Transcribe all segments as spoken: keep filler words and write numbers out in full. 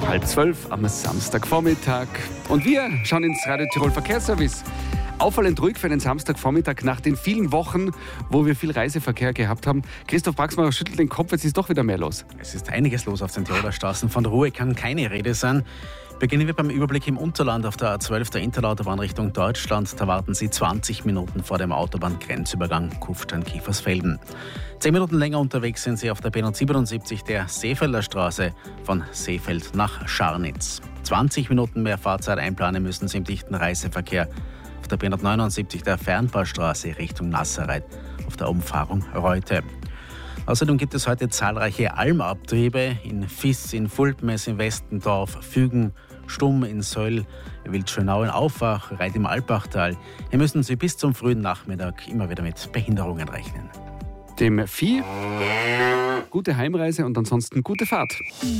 halb zwölf am Samstagvormittag. Und wir schauen ins Radio Tirol Verkehrsservice. Auffallend ruhig für den Samstagvormittag nach den vielen Wochen, wo wir viel Reiseverkehr gehabt haben. Christoph Braxmar schüttelt den Kopf, jetzt ist doch wieder mehr los. Es ist einiges los auf den Tiroler Straßen. Von Ruhe kann keine Rede sein. Beginnen wir beim Überblick im Unterland auf der A zwölf der Interlautobahn Richtung Deutschland. Da warten Sie zwanzig Minuten vor dem Autobahngrenzübergang Kufstein-Kiefersfelden. Zehn Minuten länger unterwegs sind Sie auf der B siebenundsiebzig der Seefelder Straße von Seefeld nach Scharnitz. zwanzig Minuten mehr Fahrzeit einplanen müssen Sie im dichten Reiseverkehr auf der B neunundsiebzig der Fernbaustraße Richtung Nasserreit auf der Umfahrung Reute. Außerdem gibt es heute zahlreiche Almabtriebe in Viss, in Fulpmes, in Westendorf, Fügen, Stumm, in Söll, Wildschönau, in Aufwach, Reit im Alpbachtal. Hier müssen Sie bis zum frühen Nachmittag immer wieder mit Behinderungen rechnen. Dem Vieh gute Heimreise und ansonsten gute Fahrt.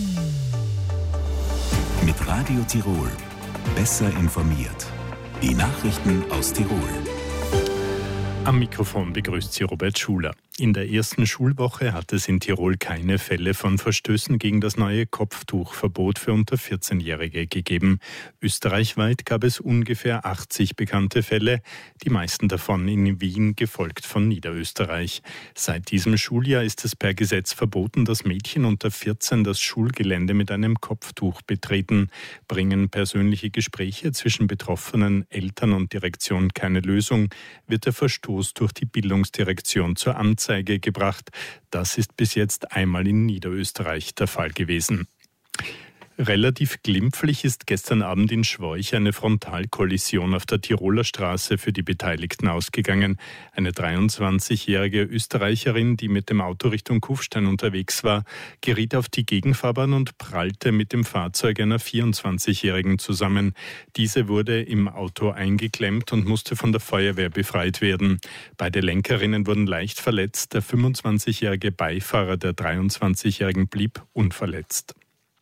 Mit Radio Tirol. Besser informiert. Die Nachrichten aus Tirol. Am Mikrofon begrüßt Sie Robert Schuler. In der ersten Schulwoche hat es in Tirol keine Fälle von Verstößen gegen das neue Kopftuchverbot für unter vierzehnjährige gegeben. Österreichweit gab es ungefähr achtzig bekannte Fälle, die meisten davon in Wien, gefolgt von Niederösterreich. Seit diesem Schuljahr ist es per Gesetz verboten, dass Mädchen unter vierzehn das Schulgelände mit einem Kopftuch betreten. Bringen persönliche Gespräche zwischen betroffenen Eltern und Direktion keine Lösung, wird der Verstoß durch die Bildungsdirektion zur Anzeige gebracht. Das ist bis jetzt einmal in Niederösterreich der Fall gewesen. Relativ glimpflich ist gestern Abend in Schwoich eine Frontalkollision auf der Tiroler Straße für die Beteiligten ausgegangen. Eine dreiundzwanzigjährige Österreicherin, die mit dem Auto Richtung Kufstein unterwegs war, geriet auf die Gegenfahrbahn und prallte mit dem Fahrzeug einer vierundzwanzigjährigen zusammen. Diese wurde im Auto eingeklemmt und musste von der Feuerwehr befreit werden. Beide Lenkerinnen wurden leicht verletzt. Der fünfundzwanzigjährige Beifahrer der dreiundzwanzigjährigen blieb unverletzt.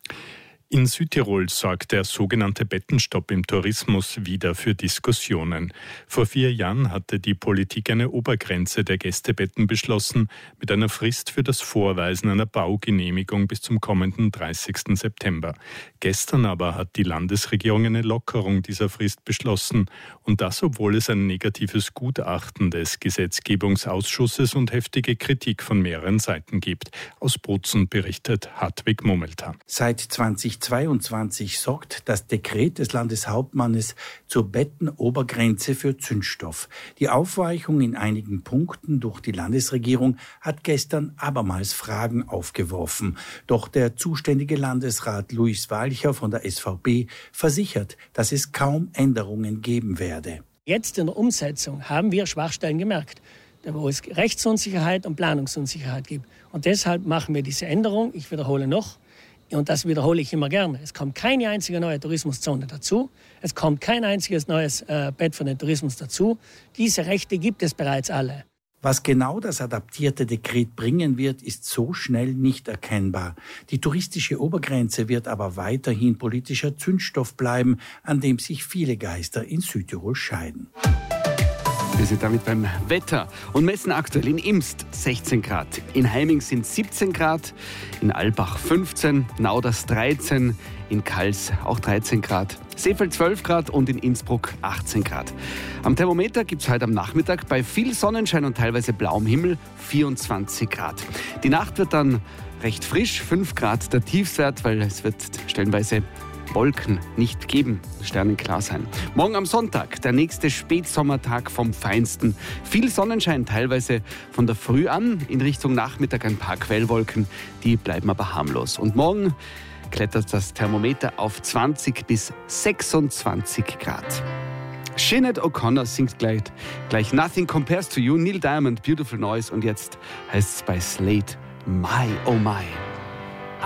In Südtirol sorgt der sogenannte Bettenstopp im Tourismus wieder für Diskussionen. Vor vier Jahren hatte die Politik eine Obergrenze der Gästebetten beschlossen, mit einer Frist für das Vorweisen einer Baugenehmigung bis zum kommenden dreißigsten September. Gestern aber hat die Landesregierung eine Lockerung dieser Frist beschlossen. Und das, obwohl es ein negatives Gutachten des Gesetzgebungsausschusses und heftige Kritik von mehreren Seiten gibt. Aus Bozen berichtet Hartwig Mummelter. Seit zweitausendzweiundzwanzig sorgt das Dekret des Landeshauptmannes zur Bettenobergrenze für Zündstoff. Die Aufweichung in einigen Punkten durch die Landesregierung hat gestern abermals Fragen aufgeworfen. Doch der zuständige Landesrat Luis Walcher von der S V B versichert, dass es kaum Änderungen geben werde. Jetzt in der Umsetzung haben wir Schwachstellen gemerkt, wo es Rechtsunsicherheit und Planungsunsicherheit gibt. Und deshalb machen wir diese Änderung. Ich wiederhole noch. Und das wiederhole ich immer gerne. Es kommt keine einzige neue Tourismuszone dazu. Es kommt kein einziges neues äh, Bett für den Tourismus dazu. Diese Rechte gibt es bereits alle. Was genau das adaptierte Dekret bringen wird, ist so schnell nicht erkennbar. Die touristische Obergrenze wird aber weiterhin politischer Zündstoff bleiben, an dem sich viele Geister in Südtirol scheiden. Wir sind damit beim Wetter und messen aktuell in Imst sechzehn Grad, in Heiming sind siebzehn Grad, in Albach fünfzehn, Nauders dreizehn, in Kals auch dreizehn Grad, Seefeld zwölf Grad und in Innsbruck achtzehn Grad. Am Thermometer gibt es heute am Nachmittag bei viel Sonnenschein und teilweise blauem Himmel vierundzwanzig Grad. Die Nacht wird dann recht frisch, fünf Grad der Tiefstwert, weil es wird stellenweise Wolken nicht geben, sternenklar sein. Morgen am Sonntag, der nächste Spätsommertag vom Feinsten. Viel Sonnenschein, teilweise von der Früh an, in Richtung Nachmittag ein paar Quellwolken, die bleiben aber harmlos. Und morgen klettert das Thermometer auf zwanzig bis sechsundzwanzig Grad. Sinead O'Connor singt gleich, gleich Nothing Compares to You, Neil Diamond, Beautiful Noise und jetzt heißt es bei Slate My Oh My.